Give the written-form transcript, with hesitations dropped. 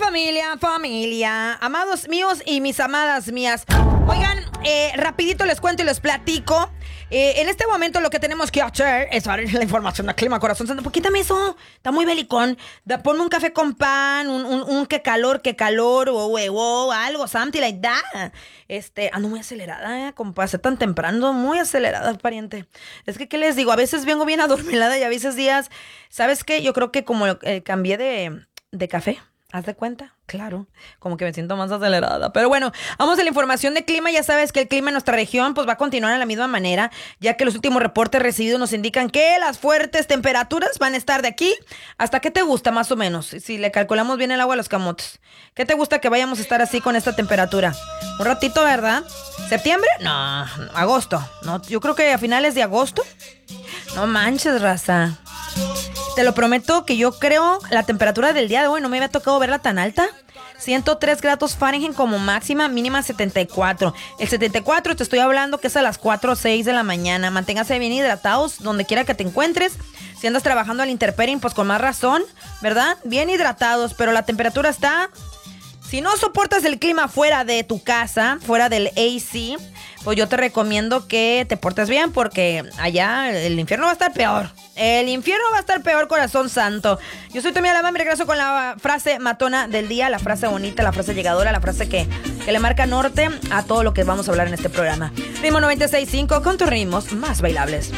familia, amados míos y mis amadas mías. Oigan, rapidito les cuento y les platico. En este momento lo que tenemos que hacer es abrir la información del clima, corazón santo. Pues quítame eso, está muy belicón. Ponme un café con pan, un qué calor, o huevo, algo, something like that. Ando muy acelerada, compa, hace tan temprano, muy acelerada, pariente. Es que, ¿qué les digo? A veces vengo bien adormilada y a veces días, ¿sabes qué? Yo creo que como cambié de café. ¿Haz de cuenta? Claro, como que me siento más acelerada. Pero bueno, vamos a la información de clima. Ya sabes que el clima en nuestra región pues va a continuar de la misma manera, ya que los últimos reportes recibidos nos indican que las fuertes temperaturas van a estar de aquí hasta ¿qué te gusta más o menos? Si le calculamos bien el agua a los camotes. ¿Qué te gusta que vayamos a estar así con esta temperatura? Un ratito, ¿verdad? ¿Septiembre? No, agosto. No, yo creo que a finales de agosto. No manches, raza. Te lo prometo que yo creo la temperatura del día de hoy no me había tocado verla tan alta. 103 grados Fahrenheit como máxima, mínima 74. El 74 te estoy hablando que es a las 4 o 6 de la mañana. Manténgase bien hidratados donde quiera que te encuentres. Si andas trabajando al intemperie, pues con más razón, ¿verdad? Bien hidratados, pero la temperatura está... Si no soportas el clima fuera de tu casa, fuera del AC, pues yo te recomiendo que te portes bien porque allá el infierno va a estar peor. El infierno va a estar peor, corazón santo. Yo soy Tommy Alama, me regreso con la frase matona del día, la frase bonita, la frase llegadora, la frase que le marca norte a todo lo que vamos a hablar en este programa. Ritmo 96.5 con tus ritmos más bailables.